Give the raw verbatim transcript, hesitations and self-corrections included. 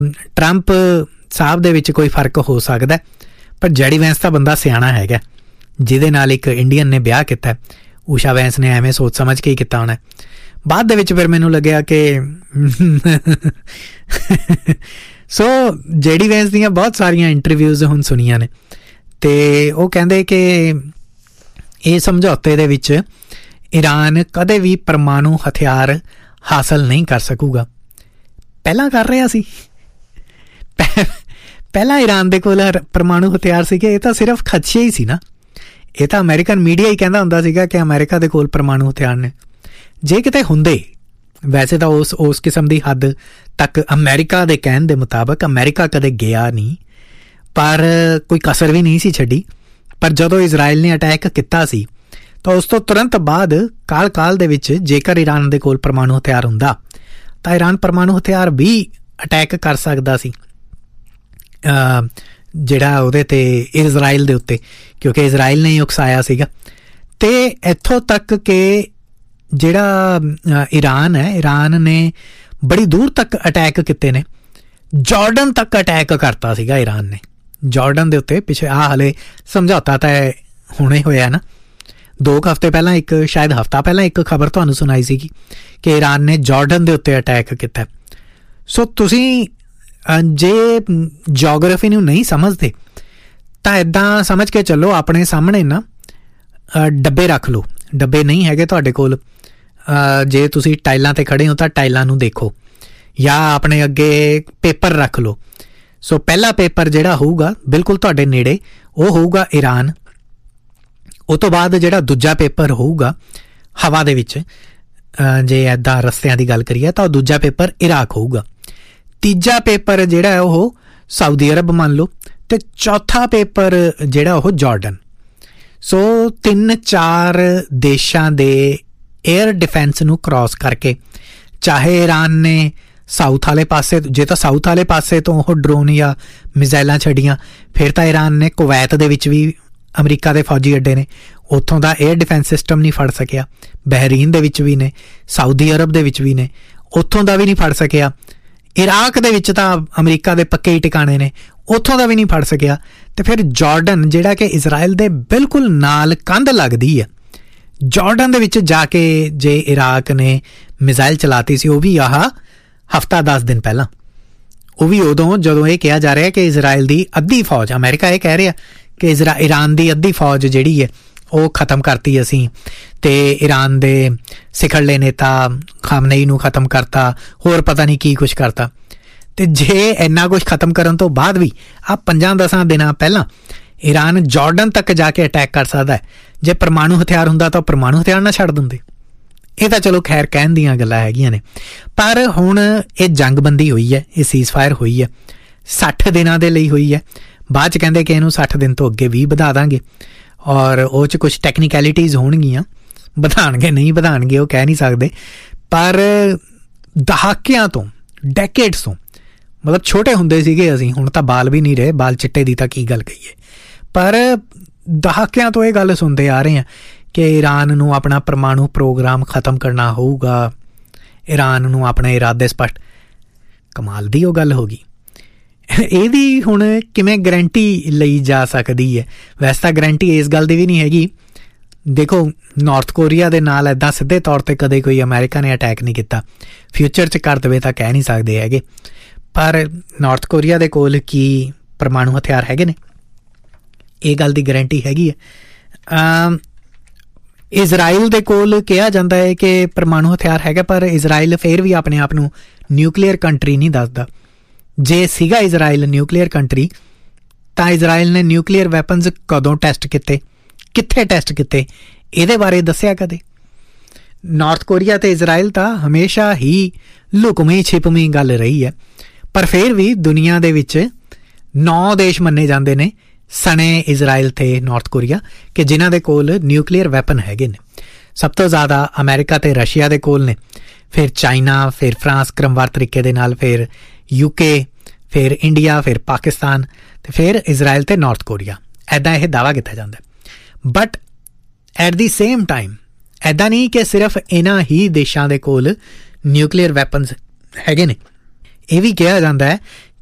Trump ਸਾਹਿਬ ਦੇ ਵਿੱਚ ਕੋਈ ਫਰਕ ਹੋ ਸਕਦਾ, ਪਰ ਜੈਡੀ ਵੈਂਸ ਤਾਂ ਬੰਦਾ ਸਿਆਣਾ ਹੈਗਾ, ਜਿਹਦੇ ਨਾਲ ਇੱਕ ਇੰਡੀਅਨ ਨੇ ਵਿਆਹ ਕੀਤਾ। ਊਸ਼ਾ ਵੈਂਸ ਨੇ ਐਵੇਂ ਸੋਚ ਸਮਝ ਕੇ ਹੀ ਕੀਤਾ ਹੋਣਾ। ਬਾਅਦ ਦੇ ਵਿੱਚ ਫਿਰ ਮੈਨੂੰ ਲੱਗਿਆ ਕਿ ਸੋ ਜੈਡੀ ਵੈਂਸ ਦੀਆਂ ਬਹੁਤ ਸਾਰੀਆਂ ਇੰਟਰਵਿਊਜ਼ ਹੁਣ ਸੁਣੀਆਂ ਨੇ, ਅਤੇ ਉਹ ਕਹਿੰਦੇ ਕਿ ਇਹ ਸਮਝੌਤੇ ਦੇ ਵਿੱਚ ਈਰਾਨ ਕਦੇ ਵੀ ਪਰਮਾਣੂ ਹਥਿਆਰ ਹਾਸਲ ਨਹੀਂ ਕਰ ਸਕੂਗਾ। ਪਹਿਲਾਂ ਕਰ ਰਿਹਾ ਸੀ, ਪਹਿਲਾਂ ਈਰਾਨ ਦੇ ਕੋਲ ਪਰਮਾਣੂ ਹਥਿਆਰ ਸੀਗੇ। ਇਹ ਤਾਂ ਸਿਰਫ ਖਦਸ਼ੇ ਹੀ ਸੀ ਨਾ, ਇਹ ਤਾਂ ਅਮਰੀਕਨ ਮੀਡੀਆ ਹੀ ਕਹਿੰਦਾ ਹੁੰਦਾ ਸੀਗਾ ਕਿ ਅਮਰੀਕਾ ਦੇ ਕੋਲ ਪਰਮਾਣੂ ਹਥਿਆਰ ਨੇ। ਜੇ ਕਿਤੇ ਹੁੰਦੇ, ਵੈਸੇ ਤਾਂ ਉਸ ਉਸ ਕਿਸਮ ਦੀ ਹੱਦ ਤੱਕ ਅਮਰੀਕਾ ਦੇ ਕਹਿਣ ਦੇ ਮੁਤਾਬਕ ਅਮਰੀਕਾ ਕਦੇ ਗਿਆ ਨਹੀਂ, ਪਰ ਕੋਈ ਕਸਰ ਵੀ ਨਹੀਂ ਸੀ ਛੱਡੀ। ਪਰ ਜਦੋਂ ਇਜ਼ਰਾਈਲ ਨੇ ਅਟੈਕ ਕੀਤਾ ਸੀ ਤਾਂ ਉਸ ਤੋਂ ਤੁਰੰਤ ਬਾਅਦ ਕਾਲ ਕਾਲ ਦੇ ਵਿੱਚ ਜੇਕਰ ਈਰਾਨ ਦੇ ਕੋਲ ਪਰਮਾਣੂ ਹਥਿਆਰ ਹੁੰਦਾ ਤਾਂ ਈਰਾਨ ਪਰਮਾਣੂ ਹਥਿਆਰ ਵੀ ਅਟੈਕ ਕਰ ਸਕਦਾ ਸੀ ਜਿਹੜਾ ਉਹਦੇ 'ਤੇ ਇਜ਼ਰਾਈਲ ਦੇ ਉੱਤੇ, ਕਿਉਂਕਿ ਇਜ਼ਰਾਈਲ ਨੇ ਹੀ ਉਕਸਾਇਆ ਸੀਗਾ। ਅਤੇ ਇੱਥੋਂ ਤੱਕ ਕਿ ਜਿਹੜਾ ਈਰਾਨ ਹੈ, ਈਰਾਨ ਨੇ ਬੜੀ ਦੂਰ ਤੱਕ ਅਟੈਕ ਕੀਤੇ ਨੇ। ਜਾਰਡਨ ਤੱਕ ਅਟੈਕ ਕਰਤਾ ਸੀਗਾ ਈਰਾਨ ਨੇ, ਜਾਰਡਨ ਦੇ ਉੱਤੇ। ਪਿੱਛੇ ਆਹ ਹਾਲੇ ਸਮਝੌਤਾ ਤਾਂ ਹੁਣੇ ਹੋਇਆ ਨਾ, ਦੋ ਕੁ ਹਫ਼ਤੇ ਪਹਿਲਾਂ, ਇੱਕ ਸ਼ਾਇਦ ਹਫ਼ਤਾ ਪਹਿਲਾਂ ਇੱਕ ਖਬਰ ਤੁਹਾਨੂੰ ਸੁਣਾਈ ਸੀਗੀ ਕਿ ਈਰਾਨ ਨੇ ਜਾਰਡਨ ਦੇ ਉੱਤੇ ਅਟੈਕ ਕੀਤਾ। ਸੋ ਤੁਸੀਂ ਜੇ ਜੀਓਗ੍ਰਾਫੀ ਨੂੰ ਨਹੀਂ ਸਮਝਦੇ ਤਾਂ ਇੱਦਾਂ ਸਮਝ ਕੇ ਚੱਲੋ ਆਪਣੇ ਸਾਹਮਣੇ ਨਾ ਡੱਬੇ ਰੱਖ ਲਓ। ਡੱਬੇ ਨਹੀਂ ਹੈਗੇ ਤੁਹਾਡੇ ਕੋਲ, ਜੇ ਤੁਸੀਂ ਟਾਈਲਾਂ 'ਤੇ ਖੜ੍ਹੇ ਹੋ ਤਾਂ ਟਾਈਲਾਂ ਨੂੰ ਦੇਖੋ, ਜਾਂ ਆਪਣੇ ਅੱਗੇ ਪੇਪਰ ਰੱਖ ਲਓ। ਸੋ ਪਹਿਲਾ ਪੇਪਰ ਜਿਹੜਾ ਹੋਊਗਾ ਬਿਲਕੁਲ ਤੁਹਾਡੇ ਨੇੜੇ, ਉਹ ਹੋਊਗਾ ਈਰਾਨ। ਉਹ ਤੋਂ ਬਾਅਦ ਜਿਹੜਾ ਦੂਜਾ ਪੇਪਰ ਹੋਊਗਾ ਹਵਾ ਦੇ ਵਿੱਚ, ਜੇ ਇੱਦਾਂ ਰਸਤਿਆਂ ਦੀ ਗੱਲ ਕਰੀਏ ਤਾਂ ਉਹ ਦੂਜਾ ਪੇਪਰ ਇਰਾਕ ਹੋਊਗਾ। ਤੀਜਾ ਪੇਪਰ ਜਿਹੜਾ ਹੈ ਉਹ ਸਾਊਦੀ ਅਰਬ ਮੰਨ ਲਓ, ਅਤੇ ਚੌਥਾ ਪੇਪਰ ਜਿਹੜਾ ਉਹ ਜਾਰਡਨ। ਸੋ ਤਿੰਨ ਚਾਰ ਦੇਸ਼ਾਂ ਦੇ ਏਅਰ ਡਿਫੈਂਸ ਨੂੰ ਕ੍ਰੋਸ ਕਰਕੇ, ਚਾਹੇ ਈਰਾਨ ਨੇ ਸਾਊਥ ਵਾਲੇ ਪਾਸੇ, ਜੇ ਤਾਂ ਸਾਊਥ ਵਾਲੇ ਪਾਸੇ ਤੋਂ ਉਹ ਡਰੋਨ ਜਾਂ ਮਿਜ਼ਾਈਲਾਂ ਛੱਡੀਆਂ, ਫਿਰ ਤਾਂ ਈਰਾਨ ਨੇ ਕੁਵੈਤ ਦੇ ਵਿੱਚ ਵੀ ਅਮਰੀਕਾ ਦੇ ਫੌਜੀ ਅੱਡੇ ਨੇ, ਉੱਥੋਂ ਦਾ ਏਅਰ ਡਿਫੈਂਸ ਸਿਸਟਮ ਨਹੀਂ ਫੜ ਸਕਿਆ। ਬਹਿਰੀਨ ਦੇ ਵਿੱਚ ਵੀ ਨੇ, ਸਾਊਦੀ ਅਰਬ ਦੇ ਵਿੱਚ ਵੀ ਨੇ, ਉੱਥੋਂ ਦਾ ਵੀ ਨਹੀਂ ਫੜ ਸਕਿਆ। ਇਰਾਕ ਦੇ ਵਿੱਚ ਤਾਂ ਅਮਰੀਕਾ ਦੇ ਪੱਕੇ ਹੀ ਟਿਕਾਣੇ ਨੇ, ਉੱਥੋਂ ਦਾ ਵੀ ਨਹੀਂ ਫੜ ਸਕਿਆ। ਅਤੇ ਫਿਰ ਜਾਰਡਨ ਜਿਹੜਾ ਕਿ ਇਜ਼ਰਾਈਲ ਦੇ ਬਿਲਕੁਲ ਨਾਲ ਕੰਧ ਲੱਗਦੀ ਹੈ, ਜਾਰਡਨ ਦੇ ਵਿੱਚ ਜਾ ਕੇ ਜੇ ਇਰਾਕ ਨੇ ਮਿਜ਼ਾਈਲ ਚਲਾਤੀ ਸੀ, ਉਹ ਵੀ ਆਹ ਹਫ਼ਤਾ ਦਸ ਦਿਨ ਪਹਿਲਾਂ, ਉਹ ਵੀ ਉਦੋਂ ਜਦੋਂ ਇਹ ਕਿਹਾ ਜਾ ਰਿਹਾ ਕਿ ਇਜ਼ਰਾਈਲ ਦੀ ਅੱਧੀ ਫੌਜ, ਅਮਰੀਕਾ ਇਹ ਕਹਿ ਰਿਹਾ ਕਿ ਇਜ਼ਰਾ ਈਰਾਨ ਦੀ ਅੱਧੀ ਫੌਜ ਜਿਹੜੀ ਹੈ ਉਹ ਖ਼ਤਮ ਕਰਤੀ ਅਸੀਂ, ਅਤੇ ਈਰਾਨ ਦੇ ਸਿਖਰਲੇ ਨੇਤਾ ਖਾਮਨੇਈ ਨੂੰ ਖ਼ਤਮ ਕਰਤਾ, ਹੋਰ ਪਤਾ ਨਹੀਂ ਕੀ ਕੁਛ ਕਰਤਾ। ਅਤੇ ਜੇ ਇੰਨਾ ਕੁਛ ਖ਼ਤਮ ਕਰਨ ਤੋਂ ਬਾਅਦ ਵੀ ਆਹ ਪੰਜਾਂ ਦਸਾਂ ਦਿਨਾਂ ਪਹਿਲਾਂ ਈਰਾਨ ਜਾਰਡਨ ਤੱਕ ਜਾ ਕੇ ਅਟੈਕ ਕਰ ਸਕਦਾ ਹੈ, ਜੇ ਪਰਮਾਣੂ ਹਥਿਆਰ ਹੁੰਦਾ ਤਾਂ ਪਰਮਾਣੂ ਹਥਿਆਰ ਨਾ ਛੱਡ ਦਿੰਦੇ। ਇਹ ਤਾਂ ਚਲੋ ਖੈਰ ਕਹਿਣ ਦੀਆਂ ਗੱਲਾਂ ਹੈਗੀਆਂ ਨੇ, ਪਰ ਹੁਣ ਇਹ ਜੰਗਬੰਦੀ ਹੋਈ ਹੈ, ਇਹ ਸੀਜ਼ਫਾਇਰ ਹੋਈ ਹੈ, ਸੱਠ ਦਿਨਾਂ ਦੇ ਲਈ ਹੋਈ ਹੈ। ਬਾਅਦ 'ਚ ਕਹਿੰਦੇ ਕਿ ਇਹਨੂੰ ਸੱਠ ਦਿਨ ਤੋਂ ਅੱਗੇ ਵੀ ਵਧਾ ਦਾਂਗੇ, ਔਰ ਉਹ 'ਚ ਕੁਛ ਟੈਕਨੀਕੈਲਿਟੀਜ਼ ਹੋਣਗੀਆਂ, ਵਧਾਉਣਗੇ ਨਹੀਂ ਵਧਾਉਣਗੇ ਉਹ ਕਹਿ ਨਹੀਂ ਸਕਦੇ। ਪਰ ਦਹਾਕਿਆਂ ਤੋਂ, ਡੈਕੇਡਸ ਤੋਂ, ਮਤਲਬ ਛੋਟੇ ਹੁੰਦੇ ਸੀਗੇ ਅਸੀਂ, ਹੁਣ ਤਾਂ ਬਾਲ ਵੀ ਨਹੀਂ ਰਹੇ, ਬਾਲ ਚਿੱਟੇ ਦੀ ਤਾਂ ਕੀ ਗੱਲ ਕਹੀਏ, ਪਰ ਦਹਾਕਿਆਂ ਤੋਂ ਇਹ ਗੱਲ ਸੁਣਦੇ ਆ ਰਹੇ ਹਾਂ ਕਿ ਈਰਾਨ ਨੂੰ ਆਪਣਾ ਪਰਮਾਣੂ ਪ੍ਰੋਗਰਾਮ ਖ਼ਤਮ ਕਰਨਾ ਹੋਊਗਾ, ਈਰਾਨ ਨੂੰ ਆਪਣੇ ਇਰਾਦੇ ਸਪਸ਼ਟ। ਕਮਾਲ ਦੀ ਉਹ ਗੱਲ ਹੋ ਗਈ। ਇਹਦੀ ਹੁਣ ਕਿਵੇਂ ਗਰੰਟੀ ਲਈ ਜਾ ਸਕਦੀ ਹੈ? ਵੈਸੇ ਤਾਂ ਗਰੰਟੀ ਇਸ ਗੱਲ ਦੀ ਵੀ ਨਹੀਂ ਹੈਗੀ। ਦੇਖੋ, ਨਾਰਥ ਕੋਰੀਆ ਦੇ ਨਾਲ ਇੱਦਾਂ ਸਿੱਧੇ ਤੌਰ 'ਤੇ ਕਦੇ ਕੋਈ ਅਮਰੀਕਾ ਨੇ ਅਟੈਕ ਨਹੀਂ ਕੀਤਾ, ਫਿਊਚਰ 'ਚ ਕਰ ਦੇਵੇ ਤਾਂ ਕਹਿ ਨਹੀਂ ਸਕਦੇ ਹੈਗੇ। ਪਰ ਨਾਰਥ ਕੋਰੀਆ ਦੇ ਕੋਲ ਕੀ ਪਰਮਾਣੂ ਹਥਿਆਰ ਹੈਗੇ ਨੇ? ਇਹ ਗੱਲ ਦੀ ਗਰੰਟੀ ਹੈਗੀ ਹੈ। ਇਜ਼ਰਾਈਲ ਦੇ ਕੋਲ ਕਿਹਾ ਜਾਂਦਾ ਹੈ ਕਿ ਪਰਮਾਣੂ ਹਥਿਆਰ ਹੈਗਾ, ਪਰ ਇਜ਼ਰਾਈਲ ਫਿਰ ਵੀ ਆਪਣੇ ਆਪ ਨੂੰ ਨਿਊਕਲੀਅਰ ਕੰਟਰੀ ਨਹੀਂ ਦੱਸਦਾ। ਜੇ ਸੀਗਾ ਇਜ਼ਰਾਈਲ ਨਿਊਕਲੀਅਰ ਕੰਟਰੀ, ਤਾਂ ਇਜ਼ਰਾਈਲ ਨੇ ਨਿਊਕਲੀਅਰ ਵੈਪਨਸ ਕਦੋਂ ਟੈਸਟ ਕੀਤੇ, ਕਿੱਥੇ ਟੈਸਟ ਕੀਤੇ, ਇਹਦੇ ਬਾਰੇ ਦੱਸਿਆ ਕਦੇ? ਨਾਰਥ ਕੋਰੀਆ ਅਤੇ ਇਜ਼ਰਾਈਲ ਤਾਂ ਹਮੇਸ਼ਾ ਹੀ ਲੁਕਵੀਂ ਛਿਪਵੀਂ ਗੱਲ ਰਹੀ ਹੈ, ਪਰ ਫਿਰ ਵੀ ਦੁਨੀਆ ਦੇ ਵਿੱਚ ਨੌ ਦੇਸ਼ ਮੰਨੇ ਜਾਂਦੇ ਨੇ ਸਣੇ ਇਜ਼ਰਾਈਲ ਅਤੇ ਨਾਰਥ ਕੋਰੀਆ ਕਿ ਜਿਨ੍ਹਾਂ ਦੇ ਕੋਲ ਨਿਊਕਲੀਅਰ ਵੈਪਨ ਹੈਗੇ ਨੇ। ਸਭ ਤੋਂ ਜ਼ਿਆਦਾ ਅਮਰੀਕਾ ਅਤੇ ਰਸ਼ੀਆ ਦੇ ਕੋਲ ਨੇ, ਫਿਰ ਚਾਈਨਾ, ਫਿਰ ਫਰਾਂਸ ਕ੍ਰਮਵਾਰ ਤਰੀਕੇ ਦੇ ਨਾਲ, ਫਿਰ ਯੂਕੇ, ਫਿਰ ਇੰਡੀਆ, ਫਿਰ ਪਾਕਿਸਤਾਨ, ਅਤੇ ਫਿਰ ਇਜ਼ਰਾਈਲ ਅਤੇ ਨਾਰਥ ਕੋਰੀਆ। ਇੱਦਾਂ ਇਹ ਦਾਅਵਾ ਕੀਤਾ ਜਾਂਦਾ। But at the same time ਇੱਦਾਂ ਨਹੀਂ ਕਿ ਸਿਰਫ ਇਹਨਾਂ ਹੀ ਦੇਸ਼ਾਂ ਦੇ ਕੋਲ ਨਿਊਕਲੀਅਰ ਵੈਪਨਸ ਹੈਗੇ ਨੇ। ਇਹ ਵੀ ਕਿਹਾ ਜਾਂਦਾ ਹੈ